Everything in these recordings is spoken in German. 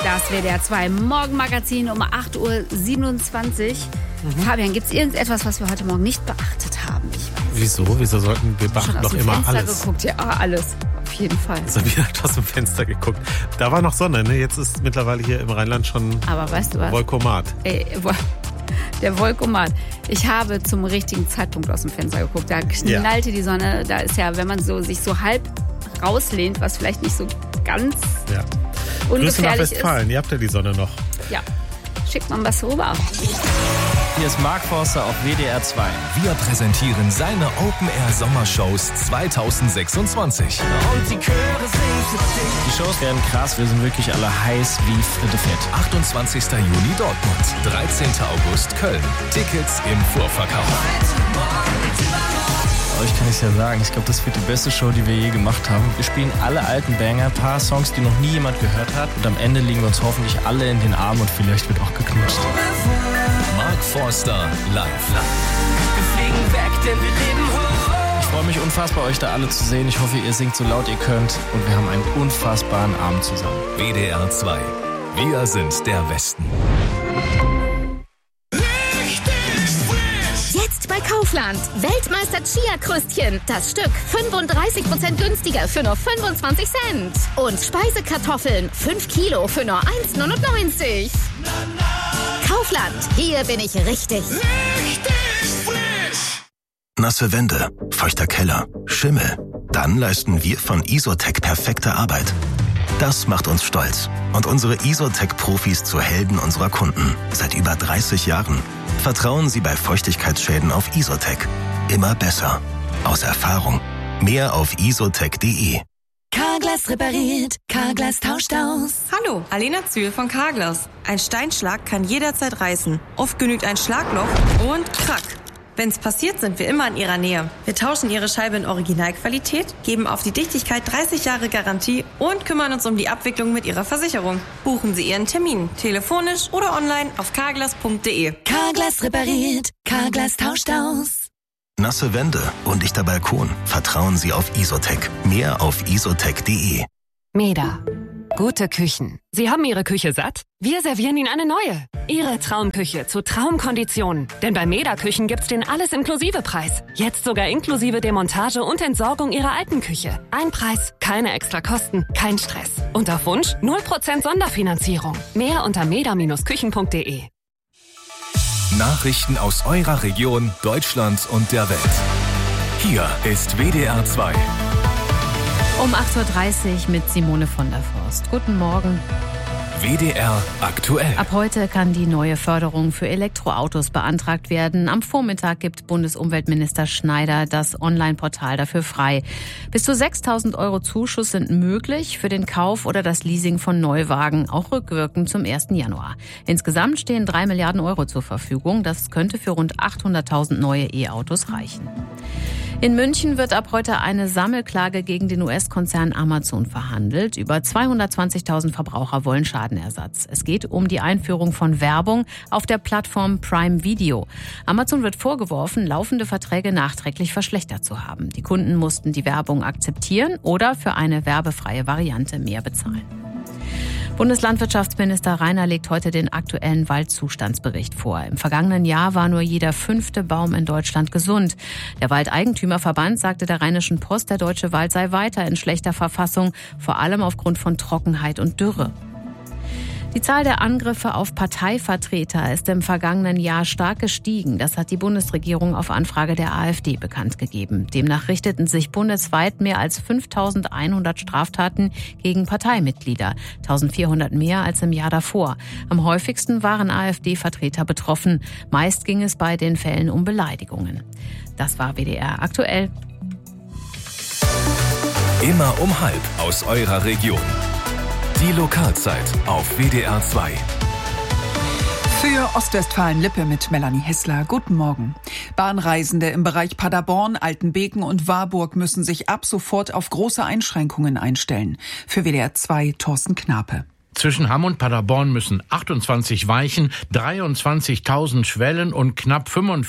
Das WDR 2 Morgenmagazin um 8.27 Uhr. Fabian, gibt es irgendetwas, was wir heute Morgen nicht beachtet haben? Wieso? Wieso sollten wir beachten doch immer Fenster alles? Geguckt. Ja, alles. Auf jeden Fall. Sabine hat aus dem Fenster geguckt. Da war noch Sonne, ne? Jetzt ist mittlerweile hier im Rheinland schon Aber weißt du was? Volkomat. Der Volkomat. Ich habe zum richtigen Zeitpunkt aus dem Fenster geguckt. Da knallte die Sonne. Da ist ja, wenn man sich so halb rauslehnt, was vielleicht nicht so ganz Grüße nach ungefährlich Westfalen. ist. Ihr habt ja die Sonne noch. Ja, schickt man was rüber. Hier ist Mark Forster auf WDR 2. Wir präsentieren seine Open-Air-Sommershows 2026. Und die Chöre singen für dich. Die Shows werden krass, wir sind wirklich alle heiß wie Fritte Fett. 28. Juni Dortmund, 13. August Köln. Tickets im Vorverkauf. Euch kann ich es ja sagen, ich glaube, das wird die beste Show, die wir je gemacht haben. Wir spielen alle alten Banger, ein paar Songs, die noch nie jemand gehört hat. Und am Ende liegen wir uns hoffentlich alle in den Armen und vielleicht wird auch geknutscht. Mark Forster live. Wir fliegen weg, denn wir leben hoch. Ich freue mich unfassbar, euch da alle zu sehen. Ich hoffe, ihr singt so laut ihr könnt. Und wir haben einen unfassbaren Abend zusammen. WDR 2. Wir sind der Westen. Jetzt bei Kaufland. Weltmeister Chia-Krüstchen. Das Stück 35% günstiger für nur 25 Cent. Und Speisekartoffeln 5 Kilo für nur 1,99. Kaufland. Hier bin ich richtig. Nasse Wände, feuchter Keller, Schimmel. Dann leisten wir von Isotec perfekte Arbeit. Das macht uns stolz und unsere Isotec-Profis zu Helden unserer Kunden. Seit über 30 Jahren. Vertrauen Sie bei Feuchtigkeitsschäden auf Isotec. Immer besser. Aus Erfahrung. Mehr auf isotec.de. Carglass repariert, Carglass tauscht aus. Hallo, Alena Zühl von Carglass. Ein Steinschlag kann jederzeit reißen. Oft genügt ein Schlagloch und krack. Wenn's passiert, sind wir immer in Ihrer Nähe. Wir tauschen Ihre Scheibe in Originalqualität, geben auf die Dichtigkeit 30 Jahre Garantie und kümmern uns um die Abwicklung mit Ihrer Versicherung. Buchen Sie Ihren Termin, telefonisch oder online auf carglass.de. Carglass repariert, Carglass tauscht aus. Nasse Wände, undichter Balkon. Vertrauen Sie auf Isotec. Mehr auf isotec.de. Meda. Gute Küchen. Sie haben Ihre Küche satt? Wir servieren Ihnen eine neue. Ihre Traumküche zu Traumkonditionen. Denn bei Meda Küchen gibt's den Alles-Inklusive-Preis. Jetzt sogar inklusive Demontage und Entsorgung Ihrer alten Küche. Ein Preis, keine extra Kosten, kein Stress. Und auf Wunsch 0% Sonderfinanzierung. Mehr unter meda-küchen.de. Nachrichten aus eurer Region, Deutschland und der Welt. Hier ist WDR 2. Um 8.30 Uhr mit Simone von der Forst. Guten Morgen. WDR aktuell. Ab heute kann die neue Förderung für Elektroautos beantragt werden. Am Vormittag gibt Bundesumweltminister Schneider das Online-Portal dafür frei. Bis zu 6.000 € Zuschuss sind möglich für den Kauf oder das Leasing von Neuwagen, auch rückwirkend zum 1. Januar. Insgesamt stehen 3 Milliarden € zur Verfügung. Das könnte für rund 800.000 neue E-Autos reichen. In München wird ab heute eine Sammelklage gegen den US-Konzern Amazon verhandelt. Über 220.000 Verbraucher wollen Schadenersatz. Es geht um die Einführung von Werbung auf der Plattform Prime Video. Amazon wird vorgeworfen, laufende Verträge nachträglich verschlechtert zu haben. Die Kunden mussten die Werbung akzeptieren oder für eine werbefreie Variante mehr bezahlen. Bundeslandwirtschaftsminister Reiner legt heute den aktuellen Waldzustandsbericht vor. Im vergangenen Jahr war nur jeder 5. Baum in Deutschland gesund. Der Waldeigentümerverband sagte der Rheinischen Post, der deutsche Wald sei weiter in schlechter Verfassung, vor allem aufgrund von Trockenheit und Dürre. Die Zahl der Angriffe auf Parteivertreter ist im vergangenen Jahr stark gestiegen. Das hat die Bundesregierung auf Anfrage der AfD bekannt gegeben. Demnach richteten sich bundesweit mehr als 5.100 Straftaten gegen Parteimitglieder. 1.400 mehr als im Jahr davor. Am häufigsten waren AfD-Vertreter betroffen. Meist ging es bei den Fällen um Beleidigungen. Das war WDR aktuell. Immer um 12:30 aus eurer Region. Die Lokalzeit auf WDR 2. Für Ostwestfalen-Lippe mit Melanie Hessler. Guten Morgen. Bahnreisende im Bereich Paderborn, Altenbeken und Warburg müssen sich ab sofort auf große Einschränkungen einstellen. Für WDR 2 Thorsten Knape. Zwischen Hamm und Paderborn müssen 28 Weichen, 23.000 Schwellen und knapp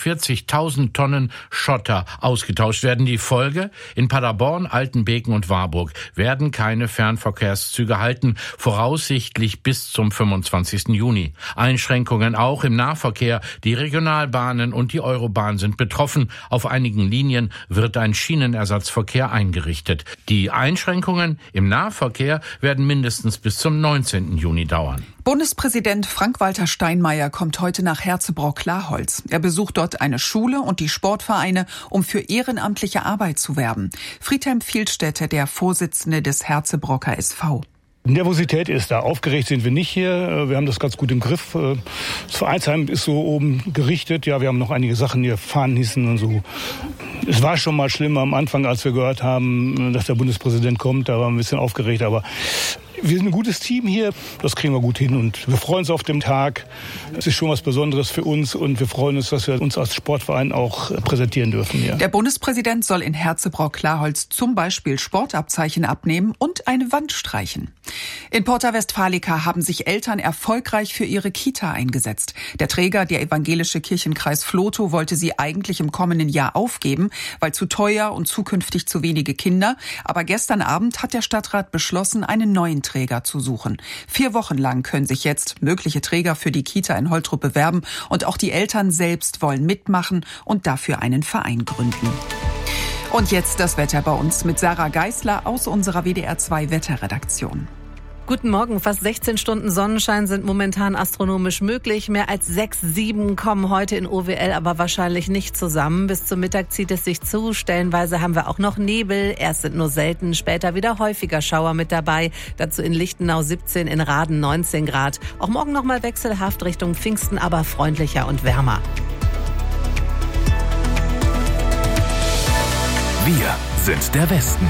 45.000 Tonnen Schotter ausgetauscht werden. Die Folge? In Paderborn, Altenbeken und Warburg werden keine Fernverkehrszüge halten, voraussichtlich bis zum 25. Juni. Einschränkungen auch im Nahverkehr. Die Regionalbahnen und die Eurobahn sind betroffen. Auf einigen Linien wird ein Schienenersatzverkehr eingerichtet. Die Einschränkungen im Nahverkehr werden mindestens bis zum 19. Juni dauern. Bundespräsident Frank-Walter Steinmeier kommt heute nach Herzebrock-Klarholz. Er besucht dort eine Schule und die Sportvereine, um für ehrenamtliche Arbeit zu werben. Friedhelm Vielstädter, der Vorsitzende des Herzebrocker SV. Nervosität ist da. Aufgeregt sind wir nicht hier. Wir haben das ganz gut im Griff. Das Vereinsheim ist so oben gerichtet. Ja, wir haben noch einige Sachen hier, Fahnenhissen und so. Es war schon mal schlimmer am Anfang, als wir gehört haben, dass der Bundespräsident kommt. Da waren wir ein bisschen aufgeregt, aber wir sind ein gutes Team hier, das kriegen wir gut hin und wir freuen uns auf den Tag. Es ist schon was Besonderes für uns und wir freuen uns, dass wir uns als Sportverein auch präsentieren dürfen hier. Der Bundespräsident soll in Herzebrock-Klarholz zum Beispiel Sportabzeichen abnehmen und eine Wand streichen. In Porta Westfalica haben sich Eltern erfolgreich für ihre Kita eingesetzt. Der Träger, der evangelische Kirchenkreis Vlotho, wollte sie eigentlich im kommenden Jahr aufgeben, weil zu teuer und zukünftig zu wenige Kinder. Aber gestern Abend hat der Stadtrat beschlossen, einen neuen Träger zu suchen. 4 Wochen lang können sich jetzt mögliche Träger für die Kita in Holtrup bewerben und auch die Eltern selbst wollen mitmachen und dafür einen Verein gründen. Und jetzt das Wetter bei uns mit Sarah Geisler aus unserer WDR 2 Wetterredaktion. Guten Morgen, fast 16 Stunden Sonnenschein sind momentan astronomisch möglich. Mehr als 6, 7 kommen heute in OWL aber wahrscheinlich nicht zusammen. Bis zum Mittag zieht es sich zu. Stellenweise haben wir auch noch Nebel. Erst sind nur selten, später wieder häufiger Schauer mit dabei. Dazu in Lichtenau 17, in Raden 19 Grad. Auch morgen nochmal wechselhaft Richtung Pfingsten, aber freundlicher und wärmer. Wir sind der Westen.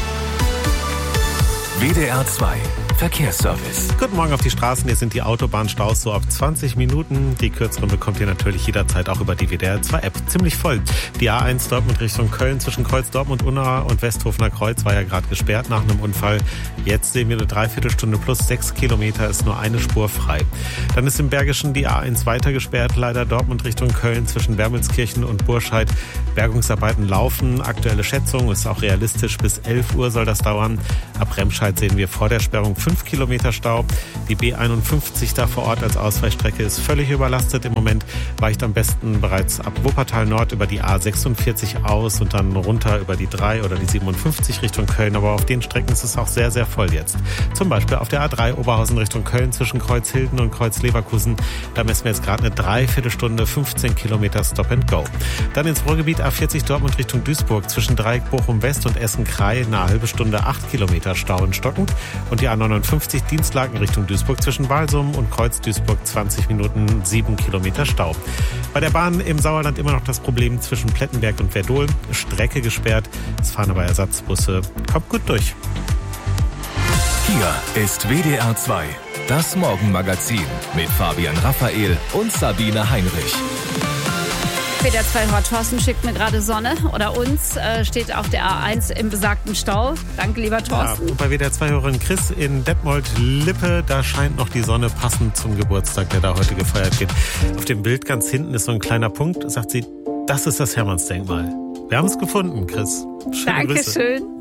WDR 2 Verkehrsservice. Guten Morgen auf die Straßen. Hier sind die Autobahnstaus so ab 20 Minuten. Die kürzeren bekommt ihr natürlich jederzeit auch über die WDR 2 App. Ziemlich voll. Die A1 Dortmund Richtung Köln zwischen Kreuz Dortmund Unna und Westhofener Kreuz war ja gerade gesperrt nach einem Unfall. Jetzt sehen wir eine Dreiviertelstunde plus 6 Kilometer, ist nur eine Spur frei. Dann ist im Bergischen die A1 weiter gesperrt. Leider Dortmund Richtung Köln zwischen Wermelskirchen und Burscheid. Bergungsarbeiten laufen. Aktuelle Schätzung ist auch realistisch. Bis 11 Uhr soll das dauern. Ab Remscheid sehen wir vor der Sperrung 5 Kilometer Stau. Die B51 da vor Ort als Ausweichstrecke ist völlig überlastet im Moment. Weicht am besten bereits ab Wuppertal Nord über die A46 aus und dann runter über die 3 oder die 57 Richtung Köln. Aber auf den Strecken ist es auch sehr, sehr voll jetzt. Zum Beispiel auf der A3 Oberhausen Richtung Köln zwischen Kreuzhilden und Kreuzleverkusen. Da messen wir jetzt gerade eine Dreiviertelstunde, 15 Kilometer Stop and Go. Dann ins Ruhrgebiet A40 Dortmund Richtung Duisburg zwischen Dreieck Bochum West und Essen-Krei eine halbe Stunde, 8 Kilometer Stau in Stocken. Und die A59 Dienstlaken Richtung Duisburg zwischen Walsum und Kreuz Duisburg 20 Minuten, 7 Kilometer Stau. Bei der Bahn im Sauerland immer noch das Problem zwischen Plettenberg und Verdol. Strecke gesperrt. Es fahren aber Ersatzbusse. Kommt gut durch. Hier ist WDR 2, das Morgenmagazin mit Fabian Raphael und Sabine Heinrich. WDR 2 Hort Thorsten schickt mir gerade Sonne oder uns, steht auf der A1 im besagten Stau. Danke, lieber Thorsten. Ja, und bei WDR 2-Hörerin Chris in Detmold-Lippe, da scheint noch die Sonne passend zum Geburtstag, der da heute gefeiert wird. Auf dem Bild ganz hinten ist so ein kleiner Punkt, sagt sie, das ist das Hermannsdenkmal. Wir haben es gefunden, Chris. Schöne Grüße. Dankeschön.